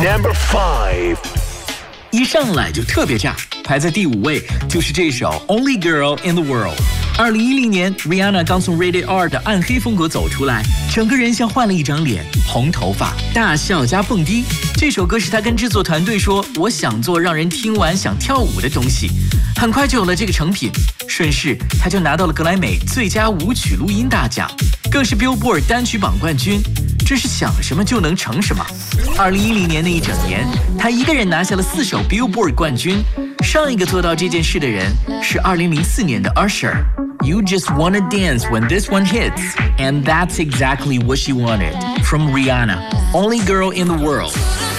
Number 5. 一上来就特别炸，排在第5位就是这首 Only Girl in the World。2010年 Rihanna 刚从 Rated R 的暗黑风格走出来，整个人像换了一张脸，红头发，大笑加蹦迪。这首歌是她跟制作团队说，我想做让人听完想跳舞的东西，很快就有了这个成品，顺势她就拿到了格莱美最佳舞曲录音大奖，更是 Billboard 单曲榜冠军，真是想什么就能成什么。2010年那一整年，她一个人拿下了4首 Billboard 冠军，上一个做到这件事的人是2004年的 Usher。You just wanna dance when this one hits, and that's exactly what she wanted. From Rihanna, Only Girl in the World.